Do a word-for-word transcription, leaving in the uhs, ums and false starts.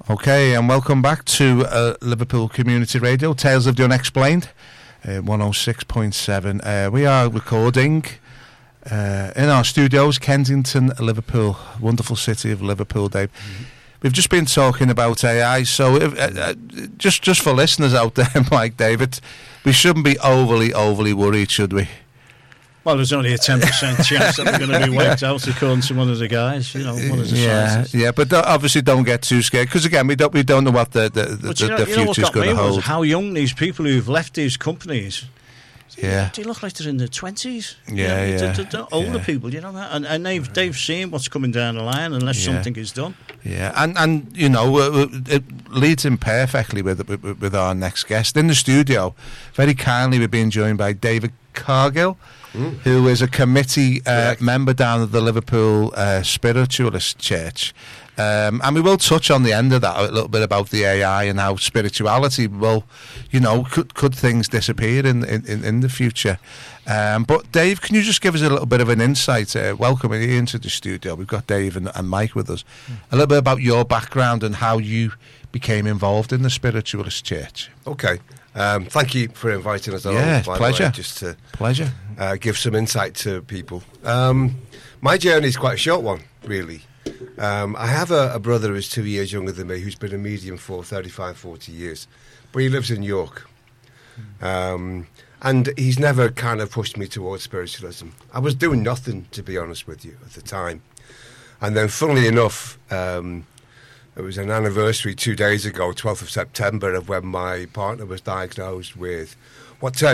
Okay, and welcome back to uh, Liverpool Community Radio, Tales of the Unexplained, uh, one oh six point seven. Uh, we are recording uh, in our studios, Kensington, Liverpool, wonderful city of Liverpool, Dave. Mm-hmm. We've just been talking about A I, so if, uh, uh, just just for listeners out there, Mike, David, we shouldn't be overly, overly worried, should we? Well, there's only a ten percent chance that we're going to be wiped out, according to one of the guys, you know, one of the yeah, scientists. Yeah, but th- obviously don't get too scared, because again, we don't we don't know what the the, the, but you know, the you know future's going to hold. How young these people who've left these companies. Yeah, they look like they're in their twenties. Yeah, you know, yeah, they're, they're older yeah. people, you know that, and, and they've they've seen what's coming down the line unless yeah. something is done. Yeah, and and you know uh, it leads in perfectly with, with with our next guest in the studio. Very kindly, we're being joined by David Cargill, mm. who is a committee uh, member down at the Liverpool uh, Spiritualist Church. Um, and we will touch on the end of that a little bit about the A I and how spirituality will, you know, could could things disappear in in, in the future. Um, but Dave, can you just give us a little bit of an insight? Uh, welcoming you into the studio. We've got Dave and, and Mike with us. Mm. A little bit about your background and how you became involved in the Spiritualist Church. Okay. Um, thank you for inviting us along. Yeah, by pleasure. The way, just to pleasure. Uh, give some insight to people. Um, my journey is quite a short one, really. Um, I have a, a brother who's two years younger than me who's been a medium for thirty-five, forty years. But he lives in York. Um, and he's never kind of pushed me towards spiritualism. I was doing nothing, to be honest with you, at the time. And then, funnily enough, um, it was an anniversary two days ago, twelfth of September, of when my partner was diagnosed with what turned